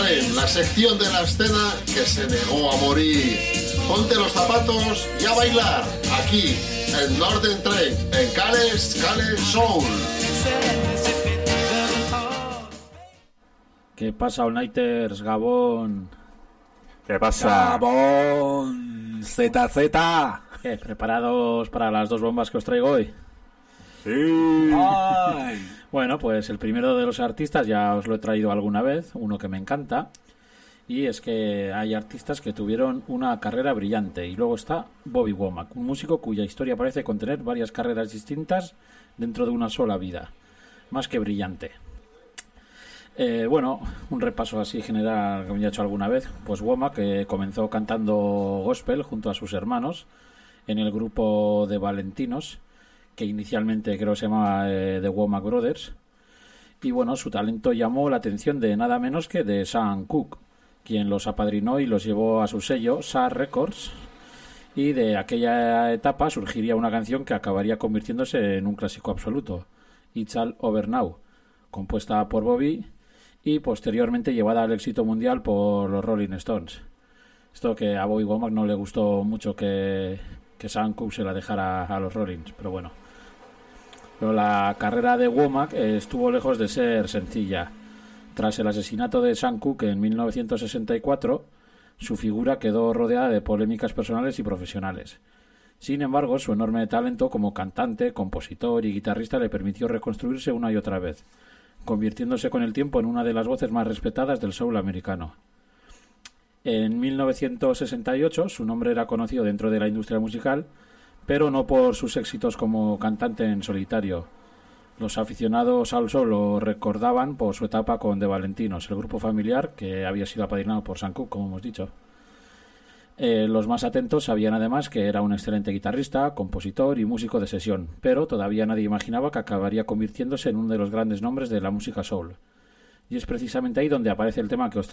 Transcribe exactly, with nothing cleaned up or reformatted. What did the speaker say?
Train, la sección de la escena que se negó a morir. Ponte los zapatos y a bailar, aquí, en Northern Train, en Cales, Cales Soul. ¿Qué pasa, All Nighters, Gabón? ¿Qué pasa? Gabón, Z Z. ¿Qué, preparados para las dos bombas que os traigo hoy? Sí. Ay. Bueno, pues el primero de los artistas ya os lo he traído alguna vez, uno que me encanta, y es que hay artistas que tuvieron una carrera brillante, y luego está Bobby Womack, un músico cuya historia parece contener varias carreras distintas dentro de una sola vida, más que brillante. Eh, bueno, un repaso así general que me he hecho alguna vez. Pues Womack que comenzó cantando gospel junto a sus hermanos en el grupo de Valentinos, que inicialmente creo que se llamaba eh, The Womack Brothers, y bueno, su talento llamó la atención de nada menos que de Sam Cooke, quien los apadrinó y los llevó a su sello S A R Records, y de aquella etapa surgiría una canción que acabaría convirtiéndose en un clásico absoluto, It's All Over Now, compuesta por Bobby y posteriormente llevada al éxito mundial por los Rolling Stones. Esto que a Bobby Womack no le gustó mucho que, que Sam Cooke se la dejara a los Rollins, pero bueno. Pero la carrera de Womack estuvo lejos de ser sencilla. Tras el asesinato de Sam Cooke en mil novecientos sesenta y cuatro, su figura quedó rodeada de polémicas personales y profesionales. Sin embargo, su enorme talento como cantante, compositor y guitarrista le permitió reconstruirse una y otra vez, convirtiéndose con el tiempo en una de las voces más respetadas del soul americano. En mil novecientos sesenta y ocho su nombre era conocido dentro de la industria musical, pero no por sus éxitos como cantante en solitario. Los aficionados al soul lo recordaban por su etapa con The Valentinos, el grupo familiar que había sido apadrinado por Sam Cooke, como hemos dicho. Eh, los más atentos sabían además que era un excelente guitarrista, compositor y músico de sesión, pero todavía nadie imaginaba que acabaría convirtiéndose en uno de los grandes nombres de la música soul. Y es precisamente ahí donde aparece el tema que os